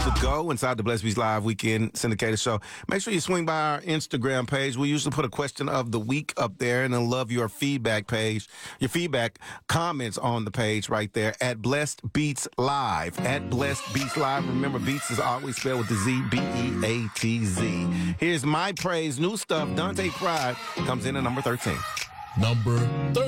to go inside the Blessed Beats Live Weekend Syndicated Show. Make sure you swing by our Instagram page. We usually put a question of the week up there, and I love your feedback page, your feedback comments on the page right there at Blessed Beats Live. At Blessed Beats Live. Remember, Beats is always spelled with the Z, B-E-A-T-Z. Here's My Praise, new stuff. Dante Pride comes in at number 13. Number 13.